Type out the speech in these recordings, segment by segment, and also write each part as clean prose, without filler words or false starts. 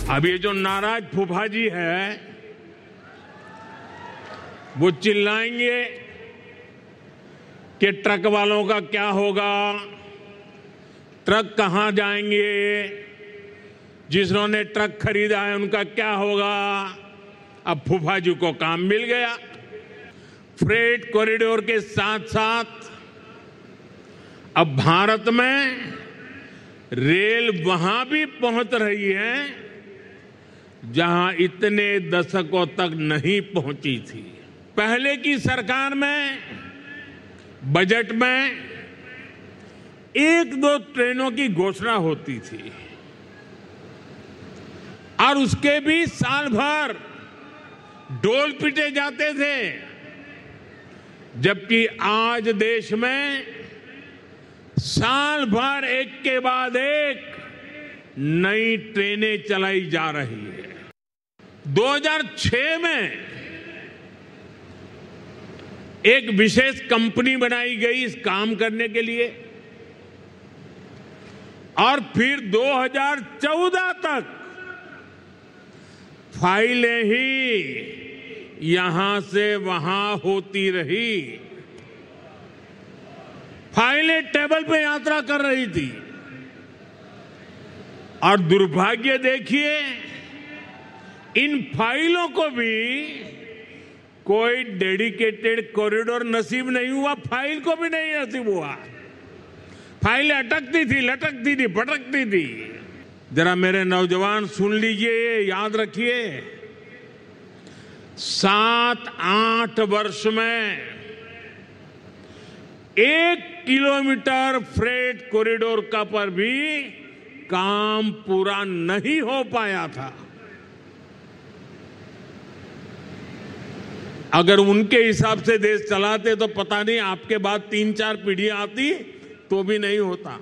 अब ये जो नाराज फूफा जी है वो चिल्लाएंगे कि ट्रक वालों का क्या होगा, ट्रक कहां जाएंगे, जिन्होंने ट्रक खरीदा है उनका क्या होगा। अब फूफा जी को काम मिल गया। फ्रेट कॉरिडोर के साथ साथ अब भारत में रेल वहां भी पहुंच रही है जहां इतने दशकों तक नहीं पहुंची थी। पहले की सरकार में बजट में 1-2 ट्रेनों की घोषणा होती थी और उसके भी साल भर ढोल पीटे जाते थे, जबकि आज देश में साल भर एक के बाद एक नई ट्रेनें चलाई जा रही है। 2006 में एक विशेष कंपनी बनाई गई इस काम करने के लिए और फिर 2014 तक फाइलें ही यहां से वहां होती रही। फाइलें टेबल पे यात्रा कर रही थी और दुर्भाग्य देखिए इन फाइलों को भी कोई डेडिकेटेड कॉरिडोर नसीब नहीं हुआ, फाइल को भी नहीं नसीब हुआ। फाइलें अटकती थी, लटकती थी, भटकती थी। जरा मेरे नौजवान सुन लीजिए, याद रखिए, 7-8 वर्ष में 1 किलोमीटर फ्रेट कॉरिडोर का पर भी काम पूरा नहीं हो पाया था। अगर उनके हिसाब से देश चलाते तो पता नहीं आपके बाद 3-4 पीढ़ियां आती तो भी नहीं होता।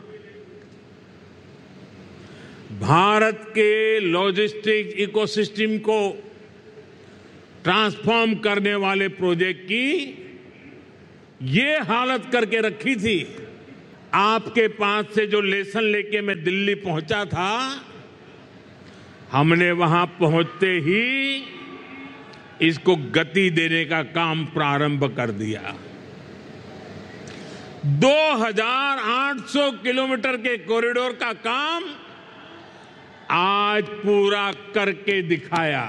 भारत के लॉजिस्टिक इकोसिस्टम को ट्रांसफॉर्म करने वाले प्रोजेक्ट की ये हालत करके रखी थी। आपके पास से जो लेसन लेके मैं दिल्ली पहुंचा था, हमने वहां पहुंचते ही इसको गति देने का काम प्रारंभ कर दिया। 2800 किलोमीटर के कॉरिडोर का काम आज पूरा करके दिखाया।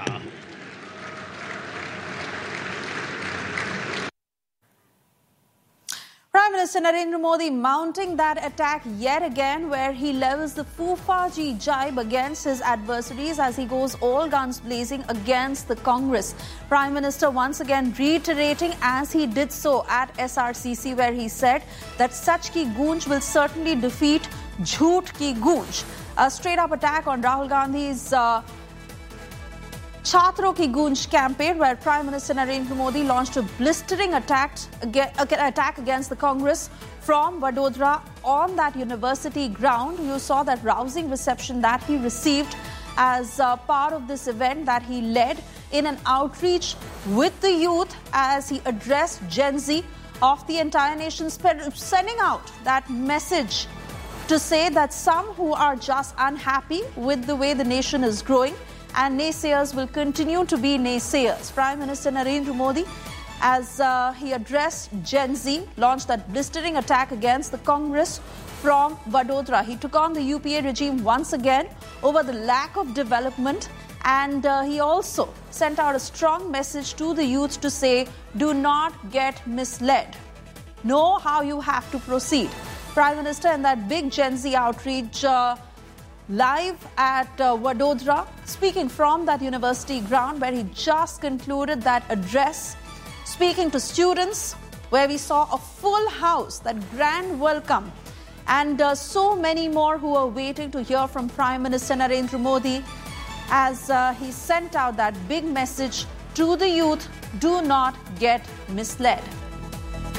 Prime Minister Narendra Modi mounting that attack yet again, where he levels the Fufaji jibe against his adversaries as he goes all guns blazing against the Congress. Prime Minister once again reiterating as he did so at SRCC, where he said that Sach ki goonj will certainly defeat Jhoot ki goonj. A straight up attack on Rahul Gandhi's Chhatron Ki Goonj campaign, where Prime Minister Narendra Modi launched a blistering attack against the Congress from Vadodara on that university ground. You saw that rousing reception that he received as part of this event that he led in an outreach with the youth as he addressed Gen Z of the entire nation, sending out that message to say that some who are just unhappy with the way the nation is growing and naysayers will continue to be naysayers. Prime Minister Narendra Modi, as he addressed Gen Z, launched that blistering attack against the Congress from Vadodara. He took on the UPA regime once again over the lack of development, and he also sent out a strong message to the youth to say, do not get misled. Know how you have to proceed. Prime Minister in that big Gen Z outreach live at Vadodara, speaking from that university ground where he just concluded that address, speaking to students, where we saw a full house, that grand welcome, and so many more who are waiting to hear from Prime Minister Narendra Modi as he sent out that big message to the youth, do not get misled.